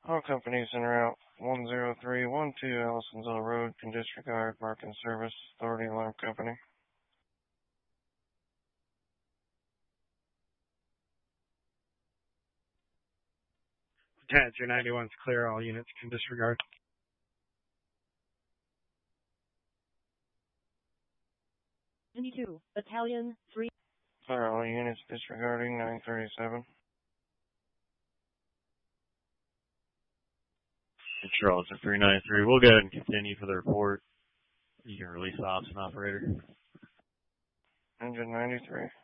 All companies en route 10312 Allisonville Road can disregard Marking Service Authority Alarm Company. Lieutenant 291 is clear. All units can disregard. 22, Battalion 3. Clear all units disregarding 937. Charles at 393. We'll go ahead and continue for the report. You can release the ops and operator. Engine 93.